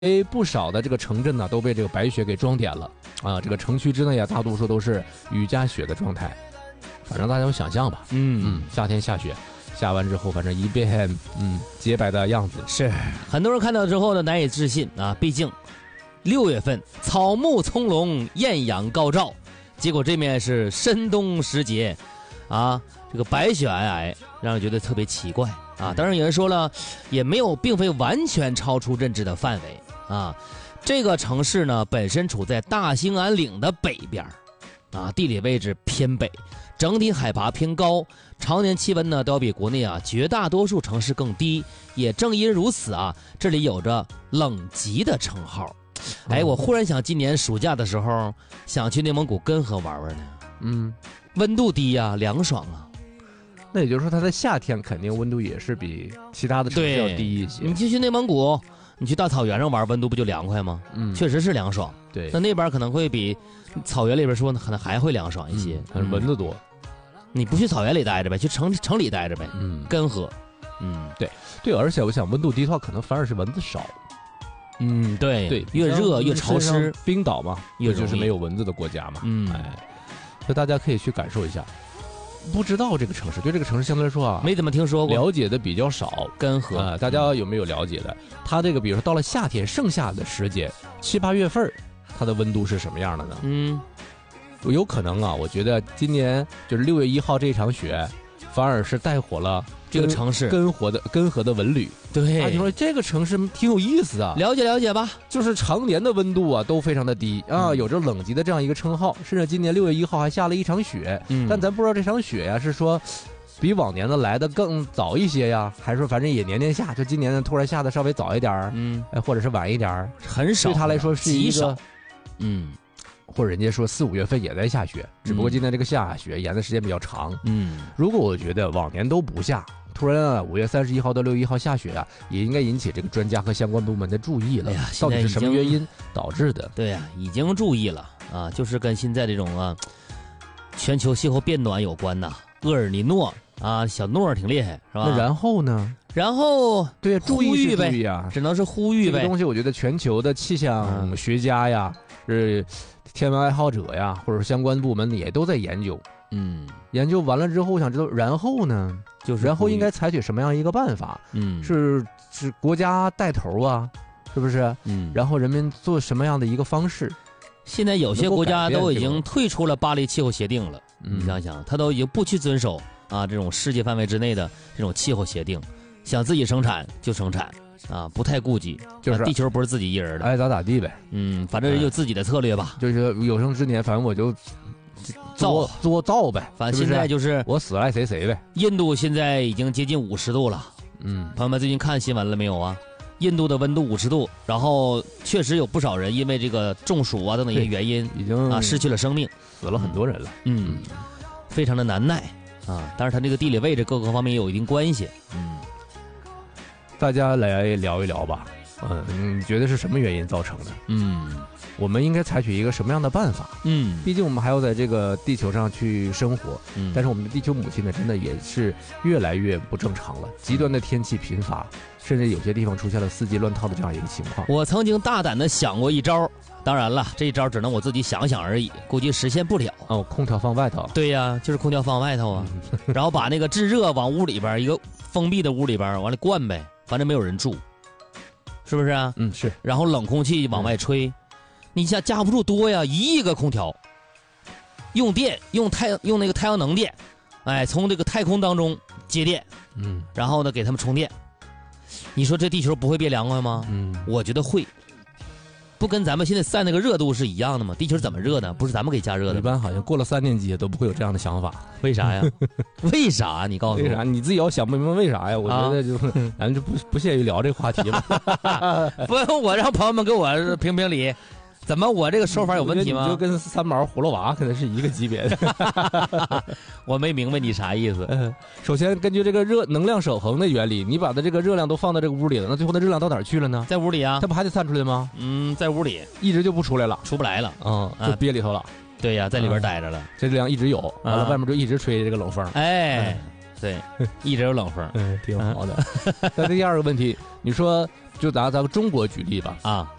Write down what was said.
不少的这个城镇呢都被这个白雪给装点了啊，这个城区之内啊，大多数都是雨夹雪的状态。反正大家有想象吧，夏天下雪，下完之后反正一片洁白的样子。 是很多人看到之后呢难以置信啊，毕竟6月份草木葱茏，艳阳高照，结果这面是深冬时节啊，这个白雪皑皑，让人觉得特别奇怪啊。当然有人说了，也并非完全超出认知的范围啊。这个城市呢本身处在大兴安岭的北边啊，地理位置偏北，整体海拔偏高，常年气温呢都要比国内啊绝大多数城市更低。也正因如此啊，这里有着冷极的称号。我忽然想今年暑假的时候想去内蒙古根河玩玩呢。温度低呀，凉爽啊。 那也就是说它在夏天肯定温度也是比其他的城市要低一些。 你就去内蒙古，你去大草原上玩，温度不就凉快吗？确实是凉爽。 对， 那边可能会比草原里边说可能还会凉爽一些， 蚊子多。 你不去草原里待着呗，去城里待着呗。根河。 对，而且我想温度低的话，可能反而是蚊子少。对， 越热越潮湿。 冰岛嘛， 越就是没有蚊子的国家嘛。所以大家可以去感受一下。不知道这个城市，对这个城市相对来说啊， 没怎么听说过， 了解的比较少。 根河大家有没有了解的？它这个比如说到了夏天盛夏的时节，7、8月份，它的温度是什么样的呢？有可能啊，我觉得今年就是6月1号这一场雪，反而是带火了这个城市根河的文旅。 对， 你说这个城市挺有意思啊， 了解吧。 就是常年的温度啊都非常的低啊，有着冷极的这样一个称号，甚至今年6月1号还下了一场雪。但咱不知道这场雪呀是说比往年的来的更早一些呀，还是说反正也年年下，就今年呢突然下的稍微早一点或者是晚一点， 很少， 对他来说是一个或者人家说4、5月份也在下雪，只不过今年这个下雪延的时间比较长。如果我觉得往年都不下，突然5月31号到6月1号下雪啊，也应该引起这个专家和相关部门的注意了。到底是什么原因导致的？ 对呀，已经注意了啊，就是跟现在这种全球气候变暖有关呐。厄尔尼诺啊，小诺挺厉害是吧？ 那然后呢？ 然后对，注意呗， 注意啊， 只能是呼吁呗。 这个东西我觉得全球的气象学家呀，是天文爱好者呀，或者相关部门也都在研究。研究完了之后，想知道然后呢？然后应该采取什么样一个办法？是国家带头啊，是不是？然后人民做什么样的一个方式？ 现在有些国家都已经退出了巴黎气候协定了。你想想，他都已经不去遵守这种世界范围之内的这种气候协定，想自己生产就生产不太顾及，就是地球不是自己一人的， 爱咋咋地呗。 反正有自己的策略吧。 就是有生之年，反正我就造呗。 反正现在就是我死了爱谁呗。 印度现在已经接近50度了。朋友们最近看新闻了没有啊？印度的温度50度，然后确实有不少人因为这个中暑等等一些原因， 已经失去了生命， 死了很多人了。 非常的难耐但是它这个地理位置各个方面也有一定关系。 大家来聊一聊吧。你觉得是什么原因造成的？我们应该采取一个什么样的办法？毕竟我们还要在这个地球上去生活。但是我们的地球母亲呢，真的也是越来越不正常了，极端的天气频发，甚至有些地方出现了4季乱套的这样一个情况。 我曾经大胆的想过一招，当然了，这一招只能我自己想想而已，估计实现不了。 空调放外头。 对呀，就是空调放外头啊，然后把那个制热往屋里边一个封闭的屋里边完了灌呗，反正没有人住，是不是啊？ 是。 然后冷空气往外吹，你想架不住多呀，1亿个空调，用电用那个太阳能电，从这个太空当中接电，然后呢给他们充电。你说这地球不会变凉快吗？我觉得会。不跟咱们现在散那个热度是一样的吗？地球怎么热呢？不是咱们给加热的。 一般好像过了3年级都不会有这样的想法。 为啥呀？为啥？你告诉我。 为啥？你自己要想不明白为啥呀？我觉得就是咱就不屑于聊这个话题了。 不，我让朋友们给我评评理。怎么我这个说法有问题吗？ 你就跟三毛葫芦娃可能是一个级别的。 我没明白你啥意思。 首先根据这个能量守恒的原理，你把的这个热量都放到这个屋里了，那最后的热量到哪儿去了呢？ 在屋里啊。 它不还得散出来吗？ 在屋里一直就不出来了， 出不来了。 就憋里头了。 对呀，在里边待着了。 这热量一直有，完了外面就一直吹这个冷风。 对，一直有冷风， 挺好的。那第二个问题，你说就拿咱们中国举例吧，